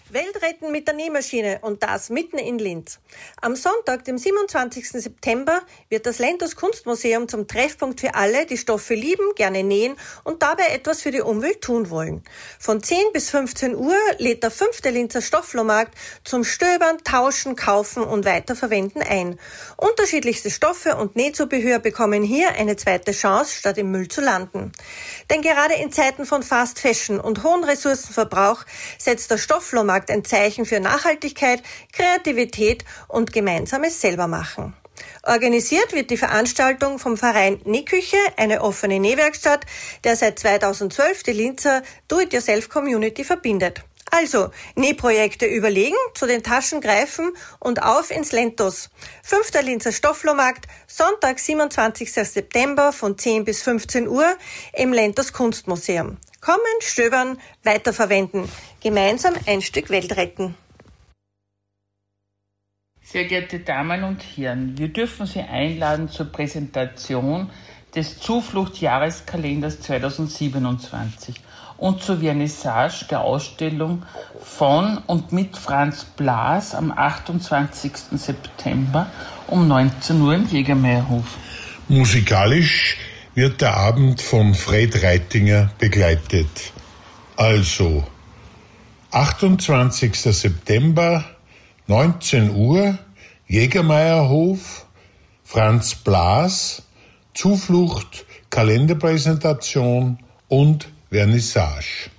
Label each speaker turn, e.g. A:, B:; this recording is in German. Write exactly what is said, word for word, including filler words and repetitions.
A: Weltretten mit der Nähmaschine und das mitten in Linz. Am Sonntag, dem siebenundzwanzigsten September, wird das Lentos Kunstmuseum zum Treffpunkt für alle, die Stoffe lieben, gerne nähen und dabei etwas für die Umwelt tun wollen. Von zehn bis fünfzehn Uhr lädt der fünfte Linzer Stofflohmarkt zum Stöbern, Tauschen, Kaufen und Weiterverwenden ein. Unterschiedlichste Stoffe und Nähzubehör bekommen hier eine zweite Chance, statt im Müll zu landen. Denn gerade in Zeiten von Fast Fashion und hohen Ressourcenverbrauch setzt der Stofflohmarkt ein Zeichen für Nachhaltigkeit, Kreativität und gemeinsames Selbermachen. Organisiert wird die Veranstaltung vom Verein Nähküche, eine offene Nähwerkstatt, der seit zweitausendzwölf die Linzer Do-it-yourself-Community verbindet. Also, Nähprojekte überlegen, zu den Taschen greifen und auf ins Lentos. Fünfter Linzer Stofflohmarkt, Sonntag, siebenundzwanzigsten September von zehn bis fünfzehn Uhr im Lentos Kunstmuseum. Kommen, stöbern, weiterverwenden. Gemeinsam ein Stück Welt retten.
B: Sehr geehrte Damen und Herren, wir dürfen Sie einladen zur Präsentation des Zuflucht-Jahreskalenders zweitausendsiebenundzwanzig und zur Vernissage der Ausstellung von und mit Franz Blas am achtundzwanzigsten September um neunzehn Uhr im Jägermeierhof.
C: Musikalisch wird der Abend von Fred Reitinger begleitet. Also, achtundzwanzigsten September, neunzehn Uhr, Jägermeierhof, Franz Blas, Zuflucht, Kalenderpräsentation und Vernissage.